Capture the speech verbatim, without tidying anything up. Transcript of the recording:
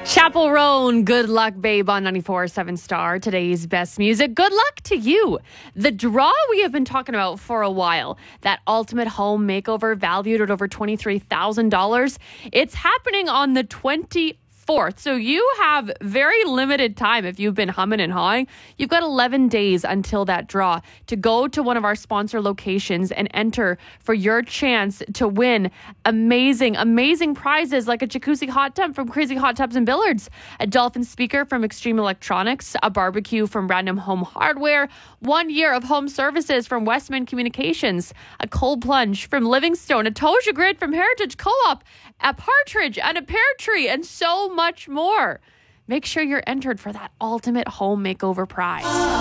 Chapel Roan, Good Luck Babe on ninety-four point seven Star, today's best music. Good luck to you. The draw we have been talking about for a while, that ultimate home makeover valued at over twenty-three thousand dollars, it's happening on the twenty-fourth. So you have very limited time. If you've been humming and hawing, you've got eleven days until that draw to go to one of our sponsor locations and enter for your chance to win amazing, amazing prizes like a jacuzzi hot tub from Crazy Hot Tubs and Billards, a Dolphin speaker from Extreme Electronics, a barbecue from Random Home Hardware, one year of home services from Westman Communications, a cold plunge from Livingstone, a Toja Grid from Heritage Co-op, a partridge and a pear tree, and so much more. Make sure you're entered for that ultimate home makeover prize.